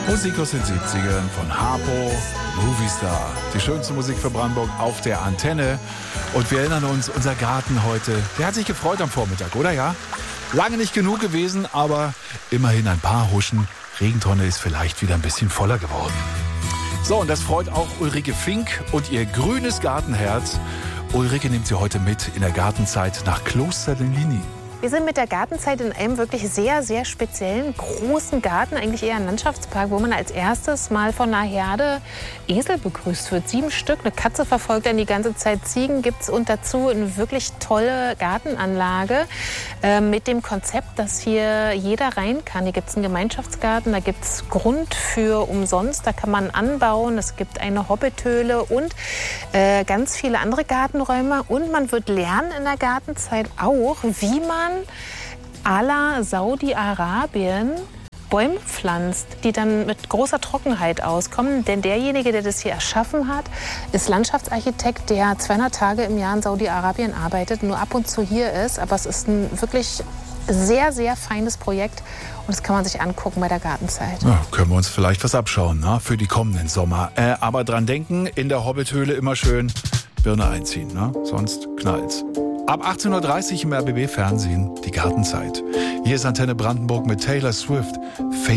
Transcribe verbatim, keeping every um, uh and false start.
Musik aus den siebzigern von Harpo, Movistar. Die schönste Musik für Brandenburg auf der Antenne. Und wir erinnern uns, unser Garten heute, der hat sich gefreut am Vormittag, oder ja? Lange nicht genug gewesen, aber immerhin ein paar Huschen. Regentonne ist vielleicht wieder ein bisschen voller geworden. So, und das freut auch Ulrike Fink und ihr grünes Gartenherz. Ulrike nimmt sie heute mit in der Gartenzeit nach Kloster Ligny. Wir sind mit der Gartenzeit in einem wirklich sehr, sehr speziellen, großen Garten, eigentlich eher ein Landschaftspark, wo man als erstes mal von einer Herde Esel begrüßt wird. Sieben Stück, eine Katze verfolgt dann die ganze Zeit, Ziegen gibt es und dazu eine wirklich tolle Gartenanlage äh, mit dem Konzept, dass hier jeder rein kann. Hier gibt es einen Gemeinschaftsgarten, da gibt es Grund für umsonst, da kann man anbauen, es gibt eine Hobbithöhle und äh, ganz viele andere Gartenräume. Und man wird lernen in der Gartenzeit auch, wie man à la Saudi-Arabien Bäume pflanzt, die dann mit großer Trockenheit auskommen. Denn derjenige, der das hier erschaffen hat, ist Landschaftsarchitekt, der zweihundert Tage im Jahr in Saudi-Arabien arbeitet, nur ab und zu hier ist. Aber es ist ein wirklich sehr, sehr feines Projekt und das kann man sich angucken bei der Gartenzeit. Ja, können wir uns vielleicht was abschauen, na, für die kommenden Sommer. Äh, aber dran denken, in der Hobbithöhle immer schön Birne einziehen, na? Sonst knallt's. Ab achtzehn Uhr dreißig im R B B Fernsehen, die Gartenzeit. Hier ist Antenne Brandenburg mit Taylor Swift.